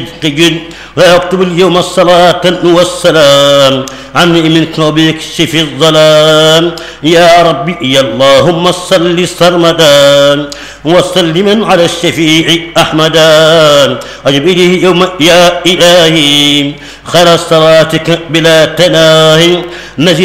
جد ويكتب اليوم الصلاة والسلام عن منك وبيكشف الظلام يا ربي يا اللهم صل سرمدا وسلما على الشفيع أحمدا أجبله يوم يا إلهي خير صلاتك بلا تناهي